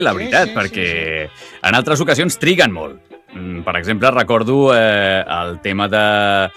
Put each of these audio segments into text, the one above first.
la veritat, perquè en altres ocasions triguen molt. Per exemple, recordo el tema de...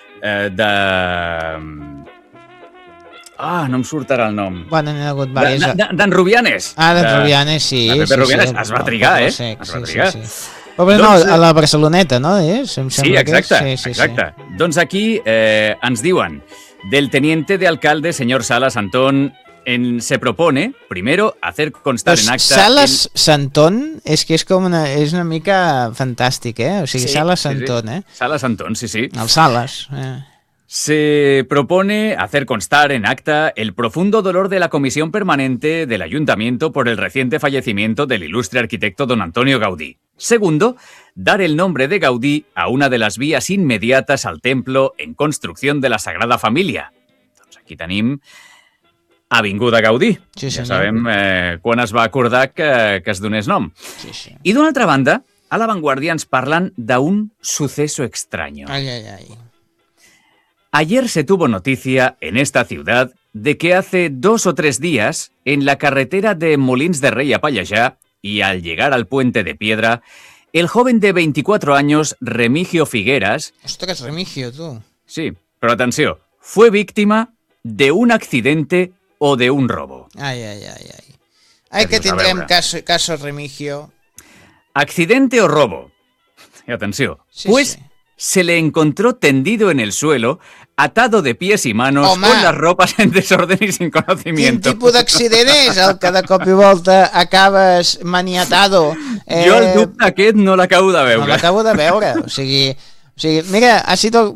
no em surt ara el nom. Bueno, n'hi ha hagut diversos. D'en Rubianes. D'en Rubianes, sí. De Pepe Rubianes. Es va trigar, es va trigar. Però no, a la Barceloneta, no? Sí, exacte. Doncs aquí ens diuen del teniente de alcalde, señor Salas Antón, se propone, primero, hacer constar en acta... Salas Santón és que és una mica fantàstic, O sigui, Salas Santón, Salas Antón, sí. El Salas, Se propone hacer constar en acta el profundo dolor de la Comisión Permanente del Ayuntamiento por el reciente fallecimiento del ilustre arquitecto don Antonio Gaudí. Segundo, dar el nombre de Gaudí a una de las vías inmediatas al templo en construcción de la Sagrada Família. Doncs aquí tenim Avinguda Gaudí. Sí, ja sabem quan es va acordar que es donés nom. Sí. I d'una altra banda, a La Vanguardia ens parlen d'un suceso extraño. Ay. Ayer se tuvo noticia en esta ciudad de que hace 2 o 3 días, en la carretera de Molins de Rey a Pallejà, y al llegar al puente de piedra, el joven de 24 años, Remigio Figueras... Ostres, Remigio, tú. Sí, pero atenció, fue víctima de un accidente o de un robo. Ay, que tindrem caso Remigio. Accidente o robo. Y atención, se le encontró tendido en el suelo, atado de pies y manos, con las ropas en desorden y sin conocimiento. Quin tipus d'accident és el que de cop i volta acabes maniatado? Jo el dubte aquest no l'acabo de veure. No l'acabo de veure, o sigui, mira, ha sido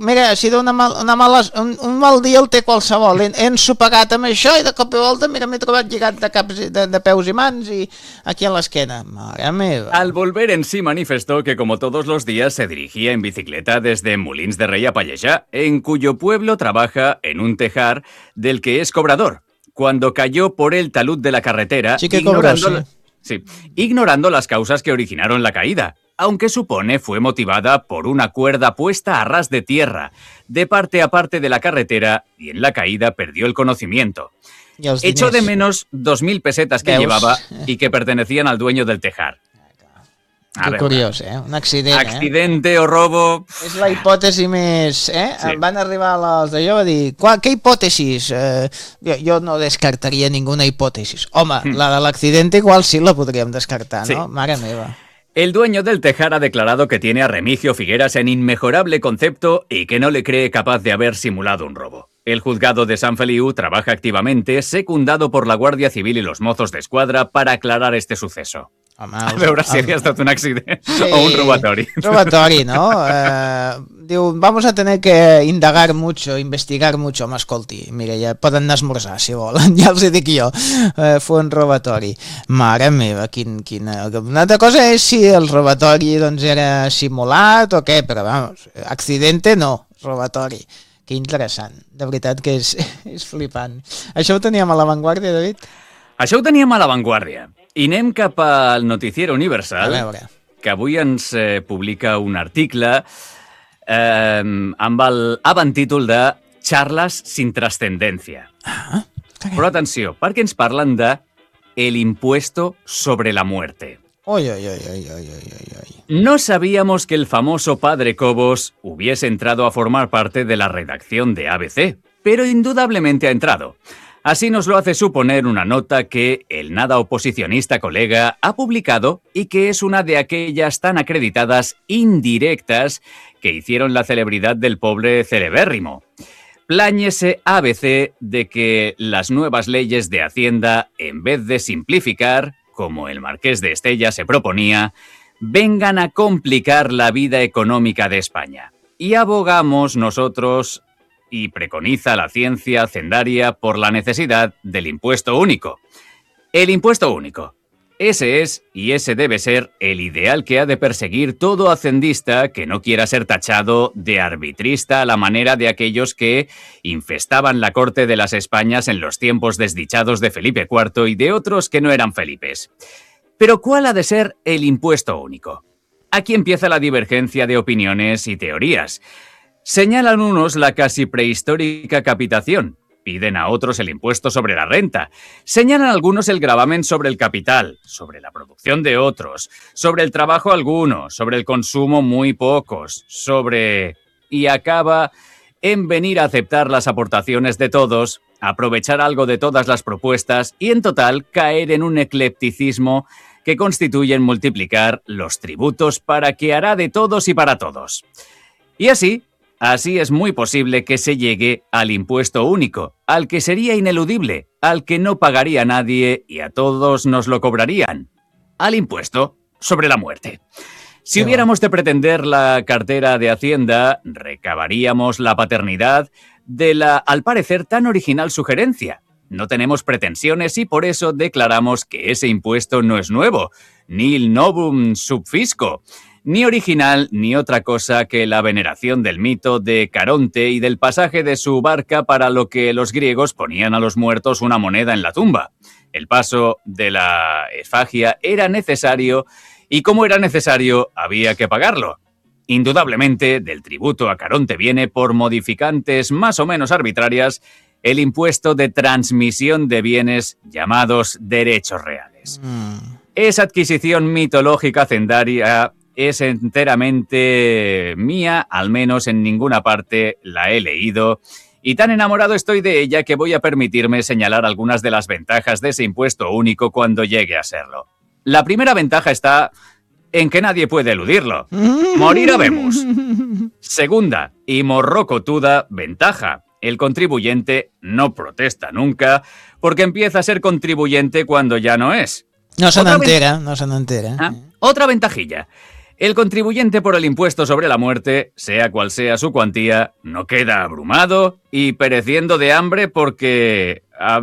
un mal dia el té qualsevol. He ensopegat amb això i de cop i volta, mira, m'he trobat lligat de peus i mans i aquí a l'esquena. Mare meva. Al volver en sí manifestó que como todos los días se dirigía en bicicleta desde Molins de Rey a Pallejà, en cuyo pueblo trabaja en un tejar del que es cobrador, cuando cayó por el talud de la carretera, ignorando las causas que originaron la caída, aunque supone fue motivada por una cuerda puesta a ras de tierra, de parte a parte de la carretera, y en la caída perdió el conocimiento. Echó de menos 2.000 pesetas que llevaba y que pertenecían al dueño del tejar. Que curiós, un accident, Accidente o robo... És la hipòtesi més... Sí. Van arribar els d'allò a dir... Què hipòtesis? Jo no descartaria ninguna hipòtesis. Home, la de l'accidente igual sí la podríem descartar, no? Mare meva. El dueño del tejar ha declarado que tiene a Remigio Figueras en inmejorable concepto y que no le cree capaz de haber simulado un robo. El juzgado de Sant Feliu trabaja activamente, secundado por la Guardia Civil y los mozos de escuadra, para aclarar este suceso. A veure si havia estat un accident o un robatori. Robatori, ¿no? Diu, vamos a tener que indagar mucho, investigar mucho. Home, escolti, mira, ja poden anar a esmorzar, si volen, ja els hi dic jo. Fue un robatori. Mare meva, quina... Una altra cosa és si el robatori era simulat o què, però vamos, accidente no, robatori. Que interessant, de veritat que és flipant. Això ho teníem a La Vanguardia, David? Això ho teníem a La Vanguardia. I anem cap al Noticiero Universal, que avui ens publica un article amb el avantítol de Charlas sin trascendencia. Però atenció, perquè ens parlen de el impuesto sobre la muerte. No sabíamos que el famoso padre Cobos hubiese entrado a formar parte de la redacción de ABC, pero indudablemente ha entrado. Así nos lo hace suponer una nota que el nada oposicionista colega ha publicado y que es una de aquellas tan acreditadas indirectas que hicieron la celebridad del pobre celebérrimo. Pláñese ABC de que las nuevas leyes de Hacienda, en vez de simplificar, como el marqués de Estella se proponía, vengan a complicar la vida económica de España. Y abogamos nosotros... y preconiza la ciencia hacendaria por la necesidad del impuesto único. El impuesto único. Ese es y ese debe ser el ideal que ha de perseguir todo hacendista que no quiera ser tachado de arbitrista a la manera de aquellos que infestaban la corte de las Españas en los tiempos desdichados de Felipe IV y de otros que no eran Felipes. Pero ¿cuál ha de ser el impuesto único? Aquí empieza la divergencia de opiniones y teorías. Señalan unos la casi prehistórica capitación, piden a otros el impuesto sobre la renta. Señalan algunos el gravamen sobre el capital, sobre la producción de otros, sobre el trabajo algunos, sobre el consumo muy pocos, y acaba en venir a aceptar las aportaciones de todos, aprovechar algo de todas las propuestas y en total caer en un eclecticismo que constituyen multiplicar los tributos para que hará de todos y para todos. Y así es muy posible que se llegue al impuesto único, al que sería ineludible, al que no pagaría nadie y a todos nos lo cobrarían, al impuesto sobre la muerte. Si hubiéramos de pretender la cartera de Hacienda, recabaríamos la paternidad de la, al parecer, tan original sugerencia. No tenemos pretensiones y por eso declaramos que ese impuesto no es nuevo, nil novum sub fisco, ni original ni otra cosa que la veneración del mito de Caronte y del pasaje de su barca para lo que los griegos ponían a los muertos una moneda en la tumba. El paso de la esfagia era necesario y como era necesario había que pagarlo. Indudablemente, del tributo a Caronte viene por modificantes más o menos arbitrarias el impuesto de transmisión de bienes llamados derechos reales. Esa adquisición mitológica hacendaria es enteramente mía, al menos en ninguna parte la he leído, y tan enamorado estoy de ella que voy a permitirme señalar algunas de las ventajas de ese impuesto único cuando llegue a serlo. La primera ventaja está en que nadie puede eludirlo. Morir habemos. Segunda y morrocotuda ventaja. El contribuyente no protesta nunca porque empieza a ser contribuyente cuando ya no es. No se n'entera. Otra ventajilla. El contribuyente por el impuesto sobre la muerte, sea cual sea su cuantía, no queda abrumado y pereciendo de hambre porque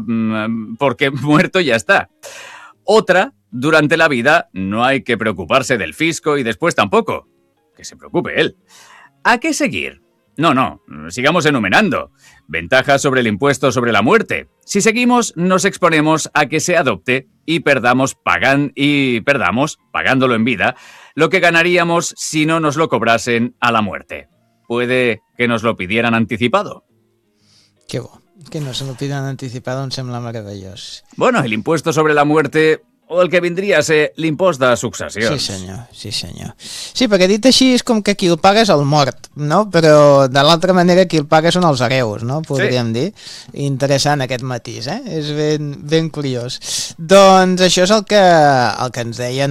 muerto ya está. Otra, durante la vida no hay que preocuparse del fisco y después tampoco. Que se preocupe él. ¿A qué seguir? No, sigamos enumerando. Ventajas sobre el impuesto sobre la muerte. Si seguimos, nos exponemos a que se adopte y perdamos pagándolo en vida, lo que ganaríamos si no nos lo cobrasen a la muerte. Puede que nos lo pidieran anticipado. Que bo. Que no se lo pidan anticipado em sembla meravellós. Bueno, el impuesto sobre la muerte o el que vindria a ser l'impost de successions. Sí, senyor. Sí, perquè dit així és com que qui el paga és el mort, no? Però de l'altra manera qui el paga són els hereus, no? Podríem dir. Interessant aquest matís, És ben curiós. Doncs això és el que ens deien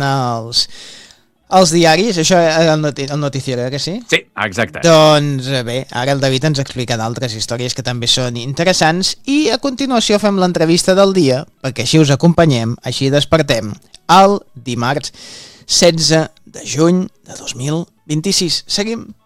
els diaris, això era el noticiero, que sí? Sí, exacte. Doncs bé, ara el David ens explica d'altres històries que també són interessants i a continuació fem l'entrevista del dia, perquè així us acompanyem, així despertem, el dimarts 16 de juny de 2026. Seguim.